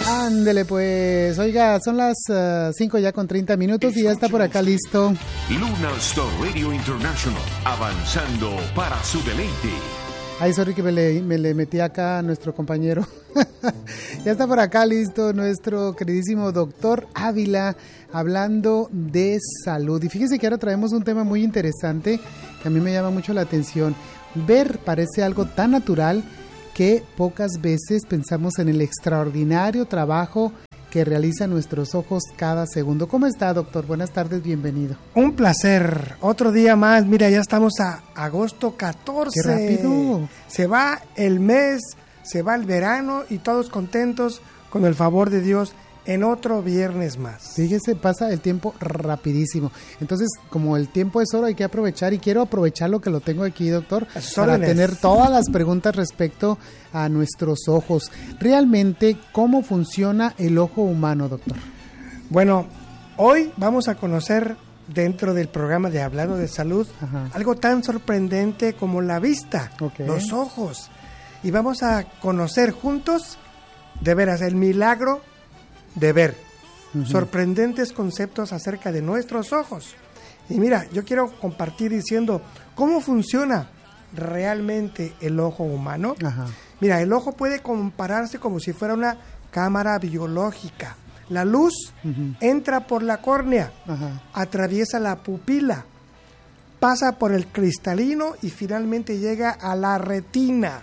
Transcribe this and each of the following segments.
Ándele pues, oiga, son las 5 ya con 30 minutos y ya está por acá listo. Luna Star Radio International, avanzando para su deleite. Ay, sorry que me le metí acá a nuestro compañero. Ya está por acá listo nuestro queridísimo doctor Ávila, hablando de salud. Y fíjense que ahora traemos un tema muy interesante que a mí me llama mucho la atención. Ver parece algo tan natural que pocas veces pensamos en el extraordinario trabajo que realizan nuestros ojos cada segundo. ¿Cómo está, doctor? Buenas tardes, bienvenido. Un placer. Otro día más. Mira, ya estamos a agosto 14. ¡Qué rápido! Se va el mes, se va el verano y todos contentos con el favor de Dios en otro viernes más. Fíjese, pasa el tiempo rapidísimo. Entonces, como el tiempo es oro, hay que aprovechar y quiero aprovechar lo que lo tengo aquí, doctor, para tener todas las preguntas respecto a nuestros ojos. Realmente, ¿cómo funciona el ojo humano, doctor? Bueno, hoy vamos a conocer dentro del programa de Hablando de Salud algo tan sorprendente como la vista, los ojos. Y vamos a conocer juntos, de veras, el milagro de ver, sorprendentes conceptos acerca de nuestros ojos. Y mira, yo quiero compartir diciendo cómo funciona realmente el ojo humano. Mira, el ojo puede compararse como si fuera una cámara biológica. La luz entra por la córnea, atraviesa la pupila, pasa por el cristalino y finalmente llega a la retina.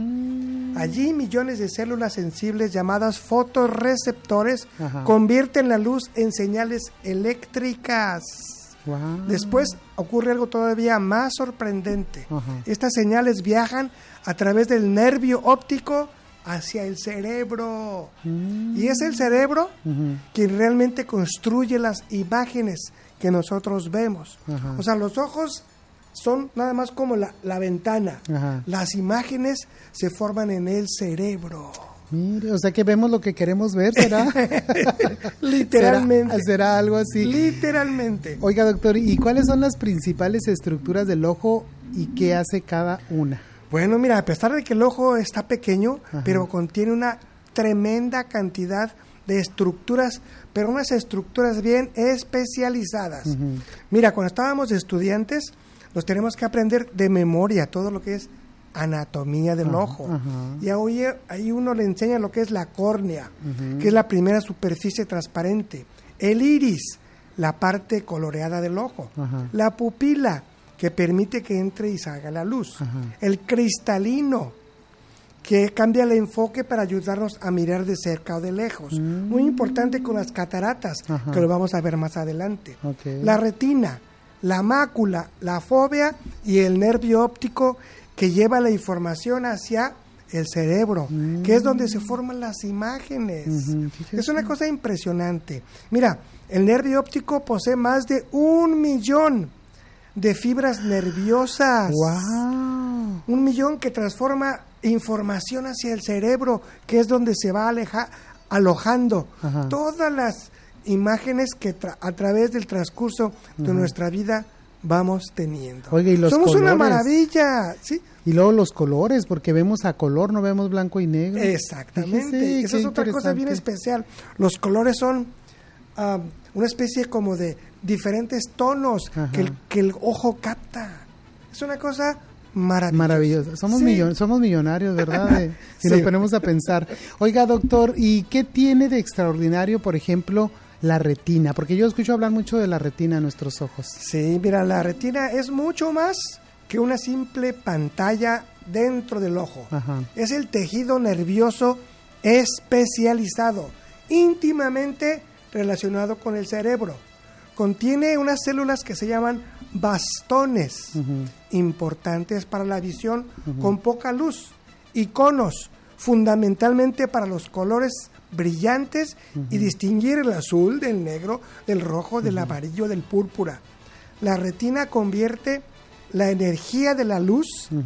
Allí millones de células sensibles llamadas fotorreceptores convierten la luz en señales eléctricas. Después ocurre algo todavía más sorprendente. Estas señales viajan a través del nervio óptico hacia el cerebro. Y es el cerebro quien realmente construye las imágenes que nosotros vemos. O sea, los ojos son nada más como la ventana. Las imágenes se forman en el cerebro. Mire, o sea que vemos lo que queremos ver, ¿será? Literalmente. ¿Será algo así? Literalmente. Oiga, doctor, ¿y cuáles son las principales estructuras del ojo y qué hace cada una? Bueno, mira, a pesar de que el ojo está pequeño, pero contiene una tremenda cantidad de estructuras, pero unas estructuras bien especializadas. Mira, cuando estábamos estudiantes, nos tenemos que aprender de memoria todo lo que es anatomía del ojo. Y ahí uno le enseña lo que es la córnea, que es la primera superficie transparente. El iris, la parte coloreada del ojo. La pupila, que permite que entre y salga la luz. El cristalino, que cambia el enfoque para ayudarnos a mirar de cerca o de lejos. Muy importante con las cataratas, que lo vamos a ver más adelante. La retina, la mácula, la fóvea y el nervio óptico que lleva la información hacia el cerebro, que es donde se forman las imágenes. Es una cosa impresionante. Mira, el nervio óptico posee más de 1 millón de fibras nerviosas. ¡Wow! 1 millón que transforma información hacia el cerebro, que es donde se va alojando todas las imágenes que a través del transcurso de nuestra vida vamos teniendo. Oiga, ¿y los somos colores? Una maravilla, ¿sí? Y luego los colores, porque vemos a color, no vemos blanco y negro. Exactamente. Fíjese, esa es otra cosa bien especial. Los colores son una especie como de diferentes tonos que el ojo capta. Es una cosa maravillosa. Somos millonarios, ¿verdad? Si nos ponemos a pensar. Oiga, doctor, ¿y qué tiene de extraordinario, por ejemplo, la retina? Porque yo escucho hablar mucho de la retina en nuestros ojos. Sí, mira, la retina es mucho más que una simple pantalla dentro del ojo. Es el tejido nervioso especializado, íntimamente relacionado con el cerebro. Contiene unas células que se llaman bastones, importantes para la visión con poca luz, y conos, fundamentalmente para los colores brillantes y distinguir el azul del negro, del rojo, del amarillo, del púrpura. La retina convierte la energía de la luz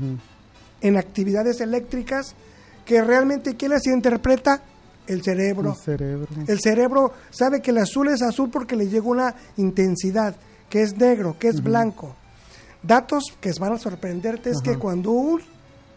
en actividades eléctricas que realmente, ¿quién las interpreta? El cerebro. El cerebro sabe que el azul es azul porque le llegó una intensidad, que es negro, que es blanco. Datos que van a sorprenderte es que cuando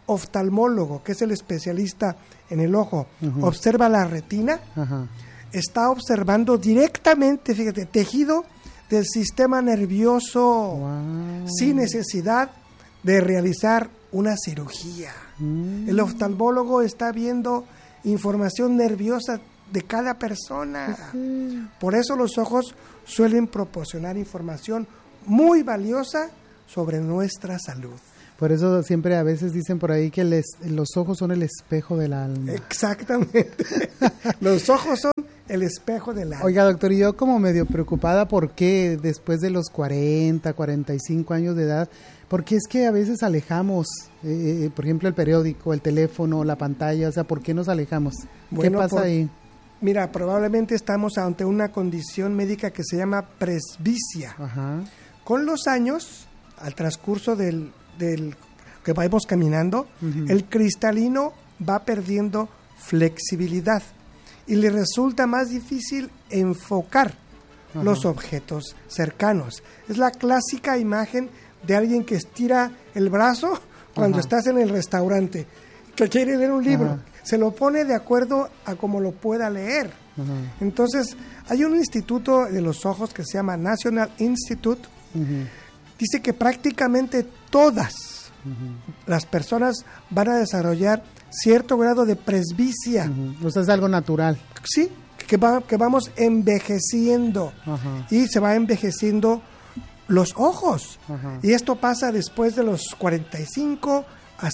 oftalmólogo, que es el especialista en el ojo, observa la retina, está observando directamente, fíjate, tejido del sistema nervioso, sin necesidad de realizar una cirugía. El oftalmólogo está viendo información nerviosa de cada persona. Por eso los ojos suelen proporcionar información muy valiosa sobre nuestra salud. Por eso siempre a veces dicen por ahí que los ojos son el espejo del alma. Exactamente. Los ojos son el espejo del alma. Oiga, doctor, y yo como medio preocupada, ¿por qué después de los 40, 45 años de edad? Porque es que a veces alejamos, por ejemplo, el periódico, el teléfono, la pantalla, o sea, ¿por qué nos alejamos? Bueno, ¿qué pasa ahí? Mira, probablemente estamos ante una condición médica que se llama presbicia. Con los años, al transcurso del que vamos caminando, el cristalino va perdiendo flexibilidad y le resulta más difícil enfocar los objetos cercanos. Es la clásica imagen de alguien que estira el brazo cuando estás en el restaurante, que quiere leer un libro. Se lo pone de acuerdo a cómo lo pueda leer. Entonces, hay un instituto de los ojos que se llama National Institute. Dice que prácticamente todas las personas van a desarrollar cierto grado de presbicia. O sea, es algo natural. Sí, que vamos envejeciendo. Y se va envejeciendo los ojos. Y esto pasa después de los 45 a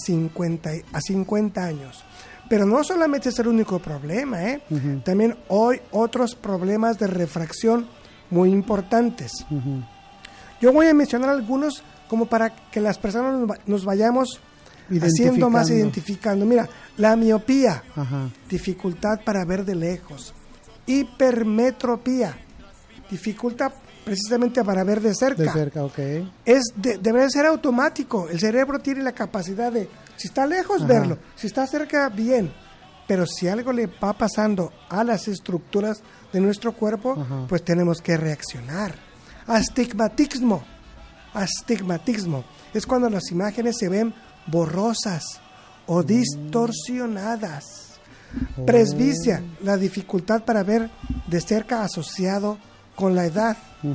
50 años. Pero no solamente es el único problema, También hay otros problemas de refracción muy importantes. Yo voy a mencionar algunos como para que las personas nos vayamos haciendo más identificando. Mira, la miopía, dificultad para ver de lejos. Hipermetropía, dificultad precisamente para ver de cerca. De cerca, ok. Debe ser automático. El cerebro tiene la capacidad de, si está lejos, verlo. Si está cerca, bien. Pero si algo le va pasando a las estructuras de nuestro cuerpo, pues tenemos que reaccionar. Astigmatismo es cuando las imágenes se ven borrosas o distorsionadas. Presbicia, la dificultad para ver de cerca asociado con la edad.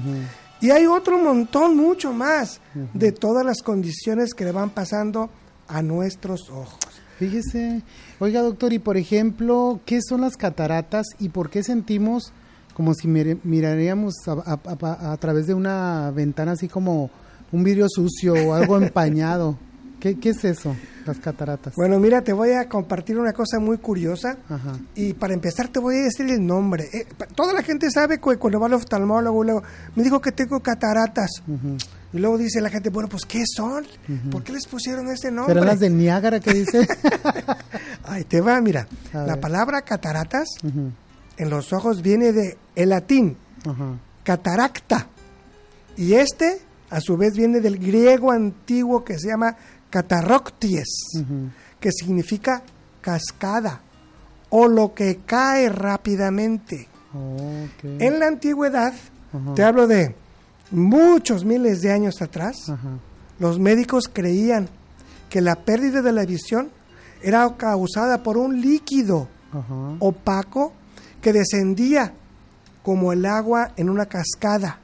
Y hay otro montón, mucho más, de todas las condiciones que le van pasando a nuestros ojos. Fíjese, oiga, doctor, y por ejemplo, ¿qué son las cataratas y por qué sentimos como si miraríamos a través de una ventana así como un vidrio sucio o algo empañado? ¿Qué es eso, las cataratas? Bueno, mira, te voy a compartir una cosa muy curiosa. Y para empezar te voy a decir el nombre. Toda la gente sabe que cuando va al oftalmólogo, luego me dijo que tengo cataratas. Y luego dice la gente, bueno, pues ¿qué son? ¿Por qué les pusieron ese nombre? ¿Serán las de Niágara que dice? Ahí te va, mira. La palabra cataratas en los ojos viene de el latín, cataracta. Y a su vez, viene del griego antiguo que se llama catarocties, que significa cascada o lo que cae rápidamente. En la antigüedad, te hablo de muchos miles de años atrás, los médicos creían que la pérdida de la visión era causada por un líquido opaco que descendía como el agua en una cascada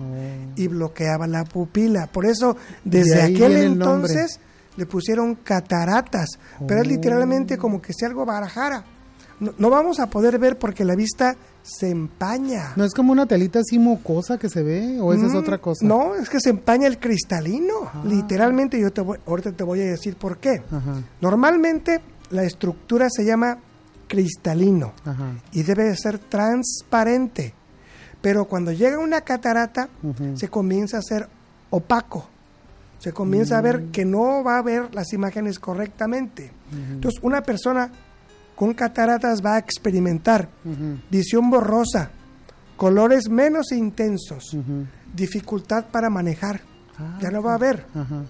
y bloqueaba la pupila. Por eso, desde aquel entonces le pusieron cataratas, pero es literalmente como que si algo barajara. No vamos a poder ver porque la vista se empaña. ¿No es como una telita así mocosa que se ve o esa es otra cosa? No, es que se empaña el cristalino. Literalmente, ahorita te voy a decir por qué. Normalmente la estructura se llama cristalino y debe de ser transparente. Pero cuando llega una catarata, se comienza a ser opaco. Se comienza a ver que no va a ver las imágenes correctamente. Entonces, una persona con cataratas va a experimentar visión borrosa, colores menos intensos, dificultad para manejar. Ya no va a ver.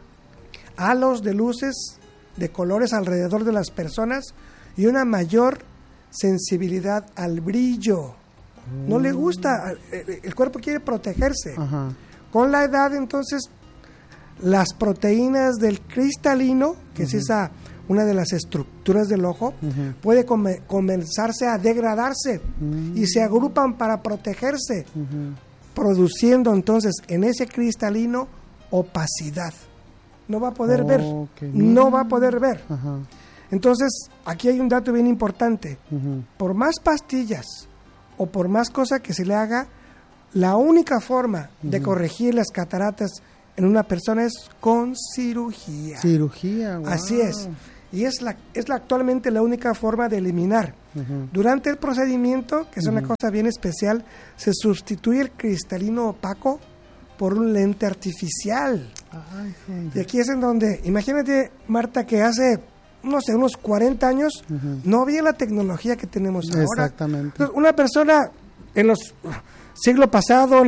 Halos de luces, de colores alrededor de las personas y una mayor sensibilidad al brillo. No le gusta, el cuerpo quiere protegerse. Con la edad, entonces, las proteínas del cristalino, que es esa una de las estructuras del ojo, puede comenzarse a degradarse y se agrupan para protegerse, produciendo entonces en ese cristalino opacidad. No va a poder ver, no va a poder ver. Entonces, aquí hay un dato bien importante. Por más pastillas o por más cosa que se le haga, la única forma de corregir las cataratas en una persona es con cirugía. Cirugía, wow. Así es. Y es actualmente la única forma de eliminar. Durante el procedimiento, que es una cosa bien especial, se sustituye el cristalino opaco por un lente artificial. Ay, y aquí es en donde, imagínate, Marta, que hace, no sé, unos 40 años, no había la tecnología que tenemos ahora. Exactamente. Entonces, una persona en los siglo pasado,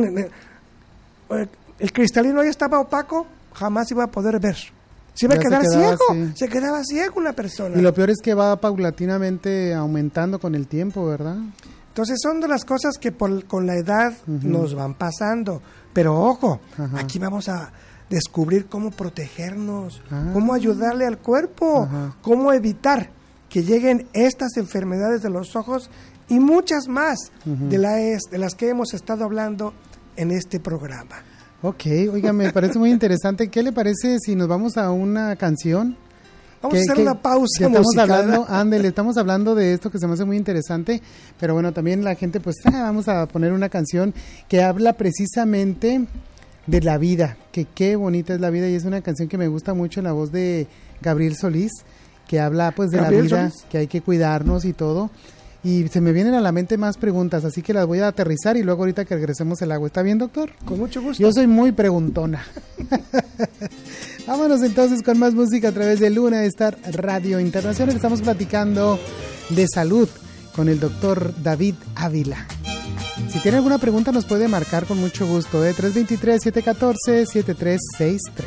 el cristalino ya estaba opaco, jamás iba a poder ver. Se iba a quedar ciego, se quedaba ciego una persona. Y lo peor es que va paulatinamente aumentando con el tiempo, ¿verdad? Entonces son de las cosas que con la edad nos van pasando. Pero ojo, aquí vamos a descubrir cómo protegernos, cómo ayudarle al cuerpo, cómo evitar que lleguen estas enfermedades de los ojos y muchas más de las que hemos estado hablando en este programa. Ok, oiga, me parece muy interesante. ¿Qué le parece si nos vamos a una canción? Vamos a hacer una pausa musical. Estamos hablando de esto que se me hace muy interesante, pero bueno, también la gente, pues, vamos a poner una canción que habla precisamente de la vida, que qué bonita es la vida, y es una canción que me gusta mucho, en la voz de Gabriel Solís, que habla, pues, de Gabriel la vida, Solís, que hay que cuidarnos y todo. Y se me vienen a la mente más preguntas, así que las voy a aterrizar y luego ahorita que regresemos el agua. ¿Está bien, doctor? Con mucho gusto. Yo soy muy preguntona. Vámonos entonces con más música a través de Luna Star Radio Internacional. Estamos platicando de salud con el doctor David Ávila. Si tiene alguna pregunta nos puede marcar con mucho gusto, 323-714-7363.